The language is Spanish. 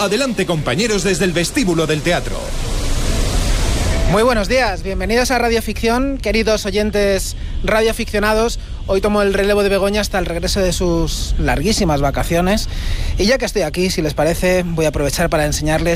Adelante, compañeros, desde el vestíbulo del teatro. Muy buenos días, bienvenidos a Radio Ficción, queridos oyentes radioaficionados. Hoy tomo el relevo de Begoña hasta el regreso de sus larguísimas vacaciones. Y ya que estoy aquí, si les parece, voy a aprovechar para enseñarles